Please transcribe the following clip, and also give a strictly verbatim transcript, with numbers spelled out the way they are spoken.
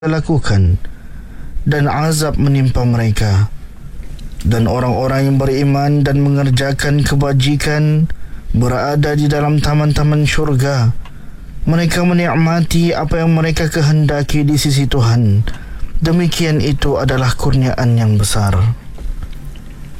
lakukan dan azab menimpa mereka. Dan orang-orang yang beriman dan mengerjakan kebajikan berada di dalam taman-taman syurga. Mereka menikmati apa yang mereka kehendaki di sisi Tuhan. Demikian itu adalah kurniaan yang besar.